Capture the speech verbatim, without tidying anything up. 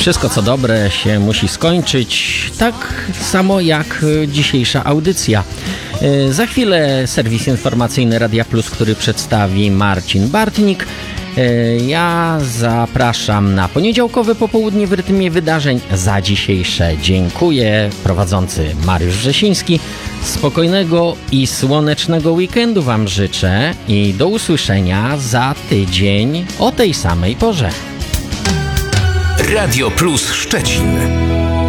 Wszystko co dobre się musi skończyć, tak samo jak dzisiejsza audycja. Za chwilę serwis informacyjny Radia Plus, który przedstawi Marcin Bartnik. Ja zapraszam na poniedziałkowe popołudnie w rytmie wydarzeń. Za dzisiejsze dziękuję. Prowadzący Mariusz Wrzesiński. Spokojnego i słonecznego weekendu Wam życzę i do usłyszenia za tydzień o tej samej porze. Radio Plus Szczecin.